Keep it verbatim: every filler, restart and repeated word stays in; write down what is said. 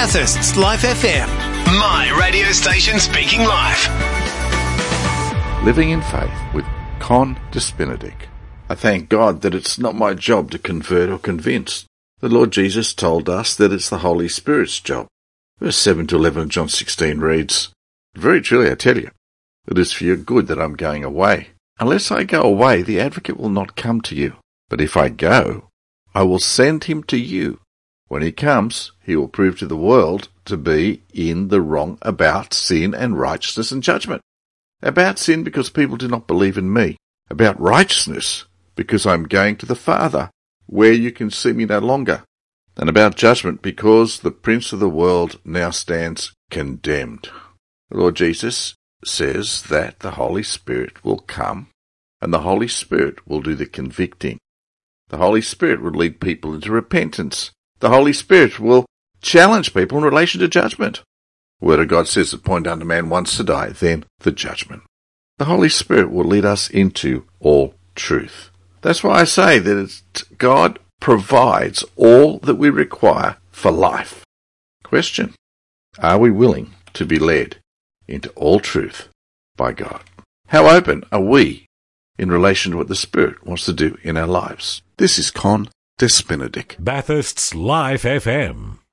Bathurst's Life F M. My radio station speaking life. Living in Faith with Con Despinadic. I thank God that it's not my job to convert or convince. The Lord Jesus told us that it's the Holy Spirit's job. Verse seven to eleven of John sixteen reads, Very truly I tell you, it is for your good that I'm going away. Unless I go away, the Advocate will not come to you. But if I go, I will send him to you. When he comes, he will prove to the world to be in the wrong about sin and righteousness and judgment. About sin because people do not believe in me. About righteousness because I'm going to the Father, where you can see me no longer. And about judgment because the prince of the world now stands condemned. The Lord Jesus says that the Holy Spirit will come, and the Holy Spirit will do the convicting. The Holy Spirit will lead people into repentance. The Holy Spirit will challenge people in relation to judgment. The Word of God says that point unto man once to die, then the judgment. The Holy Spirit will lead us into all truth. That's why I say that it's, God provides all that we require for life. Question: are we willing to be led into all truth by God? How open are we in relation to what the Spirit wants to do in our lives? This is Con Despinadic. Bathurst's Life F M.